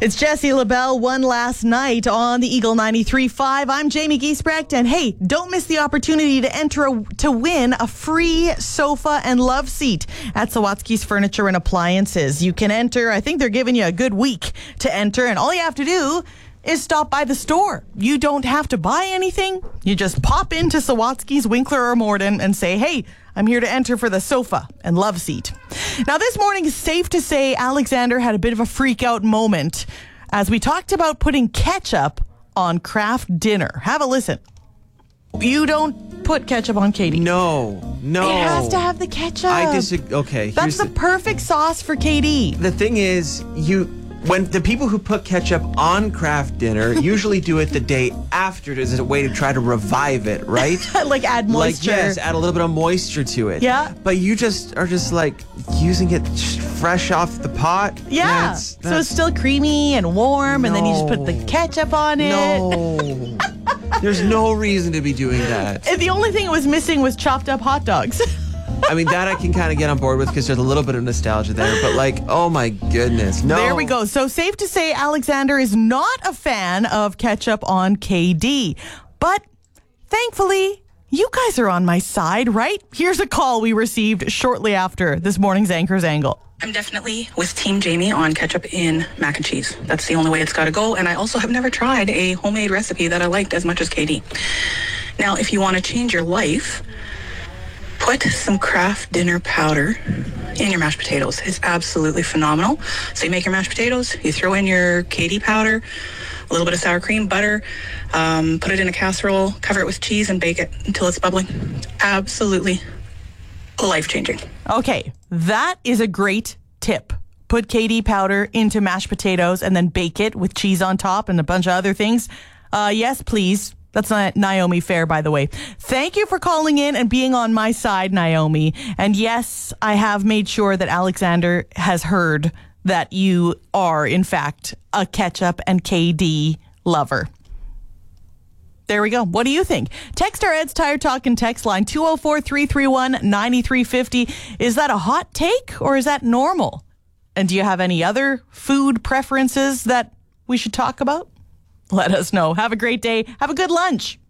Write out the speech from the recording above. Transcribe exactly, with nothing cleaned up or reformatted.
It's Jesse LaBelle, One Last Night on the Eagle ninety-three point five. I'm Jamie Giesbrecht, and hey, don't miss the opportunity to enter a, to win a free sofa and love seat at Sawatsky's Furniture and Appliances. You can enter. I think they're giving you a good week to enter, and all you have to do is stop by the store. You don't have to buy anything. You just pop into Sawatsky's, Winkler or Morden, and say, hey, I'm here to enter for the sofa and love seat. Now, this morning, it's safe to say Alexander had a bit of a freak out moment as we talked about putting ketchup on Kraft dinner. Have a listen. You don't put ketchup on Katie. No, no. It has to have the ketchup. I disagree. Okay. That's the, the perfect sauce for Katie. The thing is, you... When the people who put ketchup on Kraft dinner usually do it the day after as a way to try to revive it, right? Like add moisture. Like, yes, add a little bit of moisture to it. Yeah. But you just are just like using it fresh off the pot. Yeah. That's, that's, so it's still creamy and warm, no. and then you just put the ketchup on it. No. There's no reason to be doing that. And the only thing it was missing was chopped up hot dogs. I mean, that I can kind of get on board with because there's a little bit of nostalgia there. But like, oh my goodness, no. There we go. So safe to say Alexander is not a fan of ketchup on K D. But thankfully, you guys are on my side, right? Here's a call we received shortly after this morning's Anchor's Angle. I'm definitely with Team Jamie on ketchup in mac and cheese. That's the only way it's got to go. And I also have never tried a homemade recipe that I liked as much as K D. Now, if you want to change your life, put some Kraft dinner powder in your mashed potatoes. It's absolutely phenomenal. So you make your mashed potatoes, you throw in your K D powder, a little bit of sour cream, butter, um, put it in a casserole, cover it with cheese, and bake it until it's bubbling. Absolutely life-changing. Okay, that is a great tip. Put K D powder into mashed potatoes and then bake it with cheese on top and a bunch of other things. Uh, yes, please. That's not Naomi Fair, by the way. Thank you for calling in and being on my side, Naomi. And yes, I have made sure that Alexander has heard that you are, in fact, a ketchup and K D lover. There we go. What do you think? Text our Ed's Tire Talk and text line two oh four, three three one, nine three five oh. Is that a hot take or is that normal? And do you have any other food preferences that we should talk about? Let us know. Have a great day. Have a good lunch.